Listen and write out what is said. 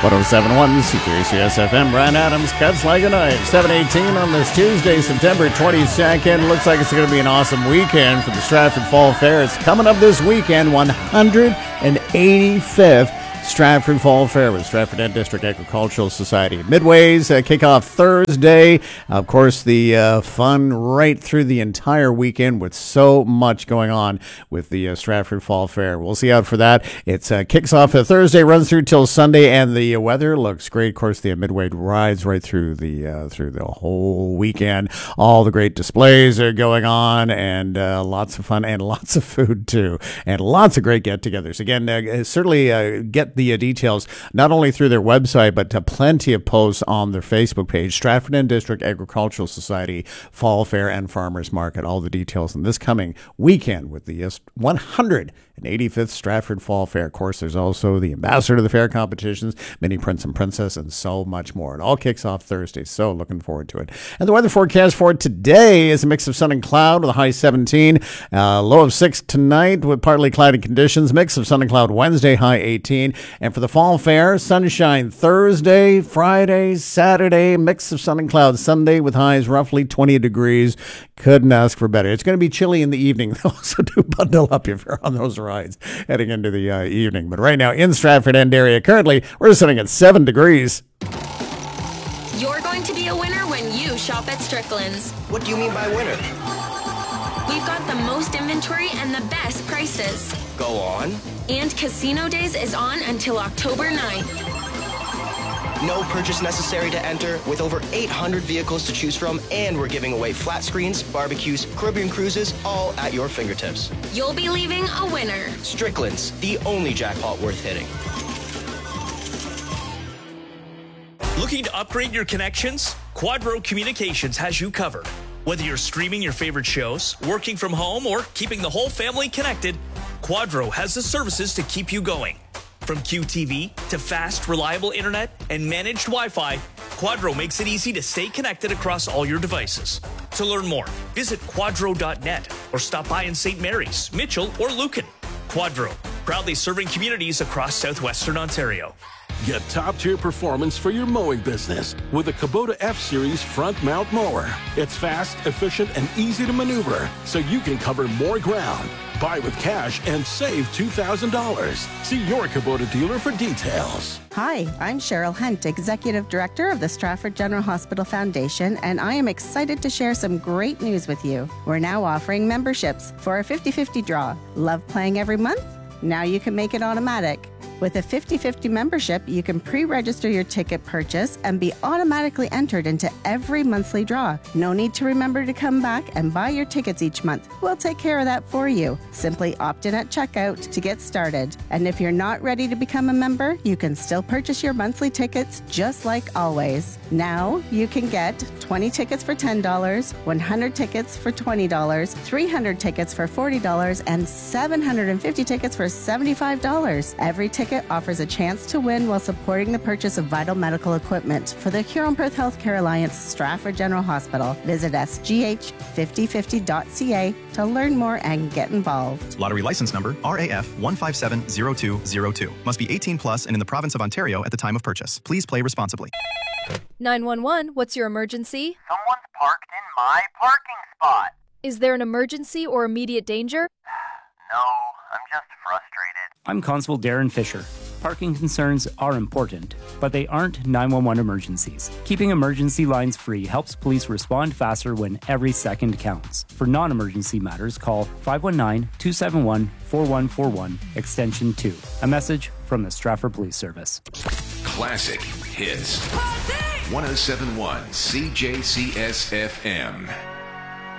107.1 CKCS FM. Brian Adams, cuts like a knife. 7:18 on this Tuesday, September 22nd. Looks like it's going to be an awesome weekend for the Stratford Fall Fair. It's coming up this weekend, 185th Stratford Fall Fair with Stratford End District Agricultural Society. Midways kick off Thursday. Of course, the fun right through the entire weekend with so much going on with the Stratford Fall Fair. We'll see out for that. It kicks off Thursday, runs through till Sunday, and the weather looks great. Of course, the Midway rides right through the whole weekend. All the great displays are going on, and lots of fun and lots of food too, and lots of great get-togethers. Again, certainly get the details not only through their website, but plenty of posts on their Facebook page, Stratford End District Agricultural Society Fall Fair and Farmers Market. All the details on this coming weekend with the 185th Stratford Fall Fair. Of course, there's also the Ambassador of the Fair competitions, Mini Prince and Princess, and so much more. It all kicks off Thursday, so looking forward to it. And the weather forecast for today is a mix of sun and cloud with a high 17, low of 6 tonight with partly cloudy conditions, mix of sun and cloud Wednesday, high 18. And for the Fall Fair, sunshine Thursday, Friday, Saturday, mix of sun and cloud Sunday with highs roughly 20 degrees. Couldn't ask for better. It's going to be chilly in the evening, so do bundle up if you're on those rides heading into the evening. But right now in Stratford End area, currently we're sitting at 7 degrees. You're going to be a winner when you shop at Strickland's. What do you mean by winner? We've got the most inventory and the best prices. Go on. And Casino Days is on until October 9th. No purchase necessary to enter, with over 800 vehicles to choose from, and we're giving away flat screens, barbecues, Caribbean cruises, all at your fingertips. You'll be leaving a winner. Strickland's, the only jackpot worth hitting. Looking to upgrade your connections? Quadro Communications has you covered. Whether you're streaming your favorite shows, working from home, or keeping the whole family connected, Quadro has the services to keep you going. From QTV to fast, reliable internet and managed Wi-Fi, Quadro makes it easy to stay connected across all your devices. To learn more, visit quadro.net or stop by in St. Mary's, Mitchell, or Lucan. Quadro, proudly serving communities across southwestern Ontario. Get top-tier performance for your mowing business with a Kubota F-Series front mount mower. It's fast, efficient, and easy to maneuver, so you can cover more ground. Buy with cash and save $2,000. See your Kubota dealer for details. Hi, I'm Cheryl Hunt, Executive Director of the Stratford General Hospital Foundation, and I am excited to share some great news with you. We're now offering memberships for a 50-50 draw. Love playing every month? Now you can make it automatic. With a 50-50 membership, you can pre-register your ticket purchase and be automatically entered into every monthly draw. No need to remember to come back and buy your tickets each month. We'll take care of that for you. Simply opt in at checkout to get started. And if you're not ready to become a member, you can still purchase your monthly tickets just like always. Now you can get 20 tickets for $10, 100 tickets for $20, 300 tickets for $40, and 750 tickets for $75. Every ticket offers a chance to win while supporting the purchase of vital medical equipment for the Huron-Perth Healthcare Alliance Stratford General Hospital. Visit sgh5050.ca to learn more and get involved. Lottery license number RAF 1570202. Must be 18 plus and in the province of Ontario at the time of purchase. Please play responsibly. 911, what's your emergency? Someone's parked in my parking spot. Is there an emergency or immediate danger? No, I'm just frustrated. I'm Constable Darren Fisher. Parking concerns are important, but they aren't 911 emergencies. Keeping emergency lines free helps police respond faster when every second counts. For non-emergency matters, call 519-271-4141, extension 2. A message from the Stratford Police Service. Classic hits. 107.1 CJCS FM.